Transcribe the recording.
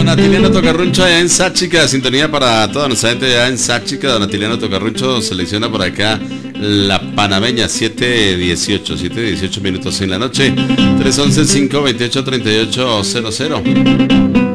Donatiliano Tocarruncho allá en Sáchica, sintonía para toda nuestra gente allá en Sáchica. Donatiliano Tocarruncho selecciona por acá la panameña, 7:18 minutos en la noche, 311-528-3800.